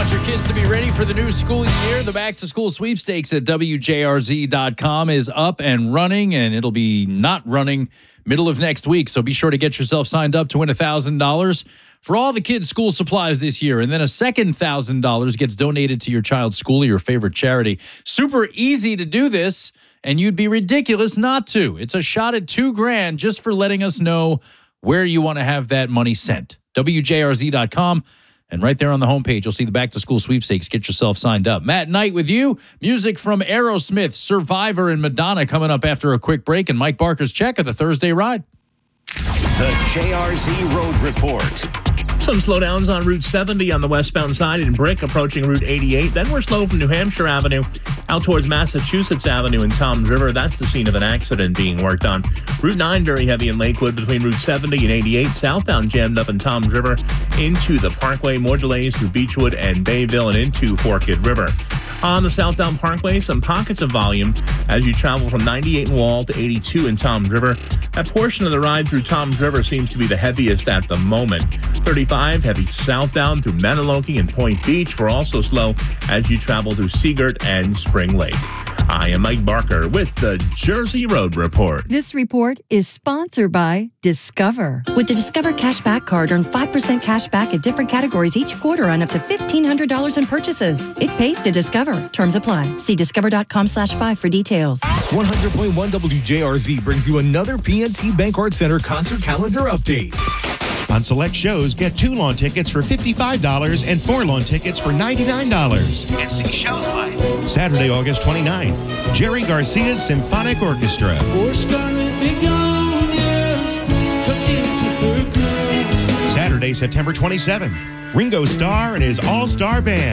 want your kids to be ready for the new school year, the back-to-school sweepstakes at WJRZ.com is up and running, and it'll be not running middle of next week. So be sure to get yourself signed up to win $1,000 for all the kids' school supplies this year. And then a second $1,000 gets donated to your child's school or your favorite charity. Super easy to do this, and you'd be ridiculous not to. It's a shot at $2,000 just for letting us know where you want to have that money sent. WJRZ.com. And right there on the homepage, you'll see the back-to-school sweepstakes. Get yourself signed up. Matt Knight with you. Music from Aerosmith, Survivor, and Madonna coming up after a quick break. And Mike Barker's check of the Thursday ride. The JRZ Road Report. Some slowdowns on Route 70 on the westbound side in Brick approaching Route 88. Then we're slow from New Hampshire Avenue out towards Massachusetts Avenue in Toms River. That's the scene of an accident being worked on. Route 9 very heavy in Lakewood between Route 70 and 88. Southbound jammed up in Toms River into the Parkway. More delays through Beechwood and Bayville and into Forked River. On the southbound Parkway, some pockets of volume as you travel from 98 in Wall to 82 in Toms River. That portion of the ride through Toms River seems to be the heaviest at the moment. 35 heavy southbound through Manaloki and Point Beach. We're also slow as you travel through Seagirt and Spring Lake. I am Mike Barker with the Jersey Road Report. This report is sponsored by Discover. With the Discover Cashback Card, earn 5% cash back at different categories each quarter on up to $1,500 in purchases. It pays to Discover. Terms apply. See discover.com/5 for details. 100.1 WJRZ brings you another PNC Bank Center concert calendar update. On select shows, get 2 lawn tickets for $55 and 4 lawn tickets for $99. And see shows like Saturday, August 29th, Jerry Garcia's Symphonic Orchestra. Saturday, September 27th, Ringo Starr and his All-Star Band.